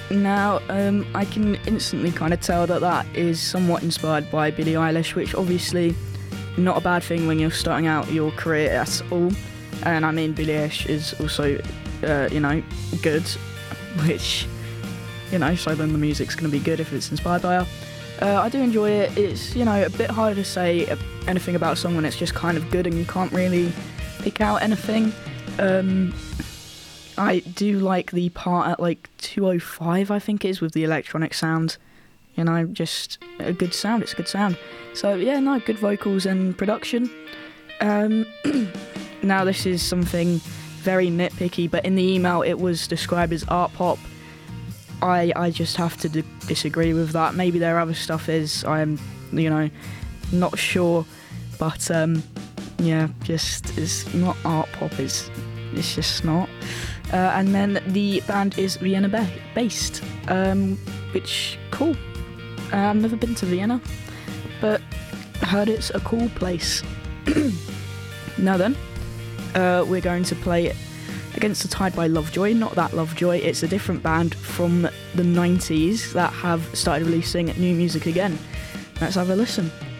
Now, I can instantly kind of tell that is somewhat inspired by Billie Eilish, which obviously not a bad thing when you're starting out your career at all. And I mean, Billie Eilish is also, good, which, so then the music's going to be good if it's inspired by her. I do enjoy it. It's, a bit harder to say anything about a song when it's just kind of good and you can't really pick out anything. I do like the part at 2:05, I think it is, with the electronic sound. Just a good sound. It's a good sound. So yeah, good vocals and production. Now this is something very nitpicky, but in the email it was described as art pop. I just have to disagree with that. Maybe their other stuff is. I'm, not sure, but just it's not art pop. It's just not. And then the band is Vienna based, which cool. I've never been to Vienna, but heard it's a cool place. Now then, we're going to play Against the Tide by Lovejoy. Not that Lovejoy, it's a different band from the 90s that have started releasing new music again. Let's have a listen.